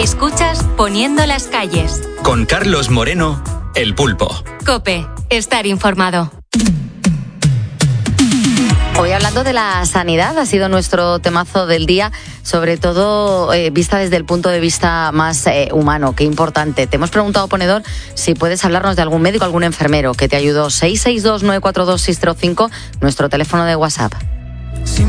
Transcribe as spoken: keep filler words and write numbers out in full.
Escuchas Poniendo las calles. Con Carlos Moreno, El Pulpo. COPE, estar informado. Hoy hablando de la sanidad, ha sido nuestro temazo del día, sobre todo eh, vista desde el punto de vista más eh, humano. Qué importante. Te hemos preguntado, ponedor, si puedes hablarnos de algún médico, algún enfermero que te ayudó. seis seis dos nueve cuatro dos seis cero cinco, nuestro teléfono de WhatsApp.